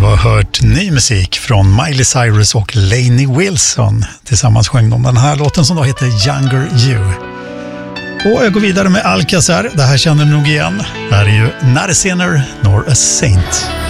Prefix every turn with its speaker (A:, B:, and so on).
A: har hört ny musik från Miley Cyrus och Lainey Wilson. Tillsammans sjöng de den här låten som då heter Younger You. Och jag går vidare med Alcazar. Det här känner du nog igen. Det här är ju Not a Sinner nor a Saint.